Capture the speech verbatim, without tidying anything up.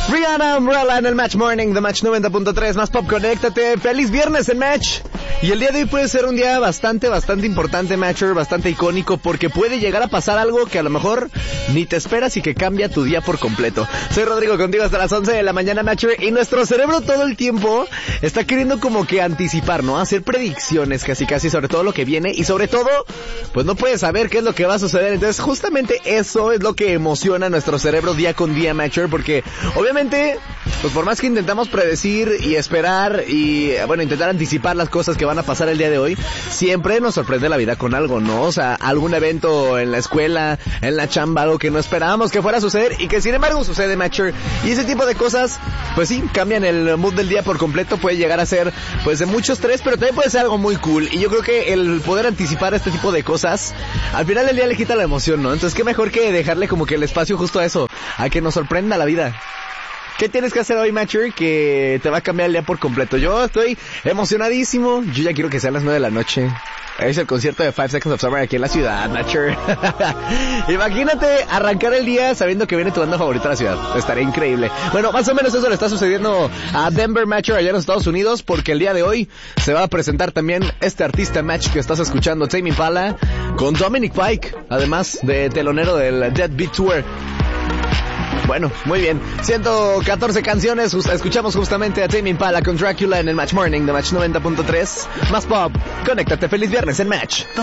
Rihanna Umbrella en el Match Morning de Match noventa punto tres, más pop, conéctate. Feliz viernes en Match. Y el día de hoy puede ser un día bastante, bastante importante, Matcher, bastante icónico, porque puede llegar a pasar algo que a lo mejor ni te esperas y que cambia tu día por completo. Soy Rodrigo, contigo hasta las once de la mañana, Matcher, y nuestro cerebro todo el tiempo está queriendo como que anticipar, ¿no? Hacer predicciones casi casi sobre todo lo que viene, y sobre todo, pues no puedes saber qué es lo que va a suceder. Entonces justamente eso es lo que emociona a nuestro cerebro día con día, Matcher, porque obviamente, pues por más que intentamos predecir y esperar y, bueno, intentar anticipar las cosas que van a pasar el día de hoy, siempre nos sorprende la vida con algo, ¿no? O sea, algún evento en la escuela, en la chamba, algo que no esperábamos que fuera a suceder y que sin embargo sucede, Matcher. Y ese tipo de cosas, pues sí, cambian el mood del día por completo. Puede llegar a ser, pues, de mucho estrés, pero también puede ser algo muy cool. Y yo creo que el poder anticipar este tipo de cosas, al final del día le quita la emoción, ¿no? Entonces, qué mejor que dejarle como que el espacio justo a eso, a que nos sorprenda la vida. ¿Qué tienes que hacer hoy, Matcher, que te va a cambiar el día por completo? Yo estoy emocionadísimo. Yo ya quiero que sean las nueve de la noche. Es el concierto de Five Seconds of Summer aquí en la ciudad, Matcher. Imagínate arrancar el día sabiendo que viene tu banda favorita a la ciudad. Estaría increíble. Bueno, más o menos eso le está sucediendo a Denver, Matcher, allá en los Estados Unidos, porque el día de hoy se va a presentar también este artista, Match, que estás escuchando, Tame Impala, con Dominic Fike, además de telonero del Dead Beat Tour. Bueno, muy bien. ciento catorce canciones. Escuchamos justamente a Tame Impala con Dracula en el Match Morning de Match noventa punto tres. Más pop. Conéctate. Feliz viernes en Match.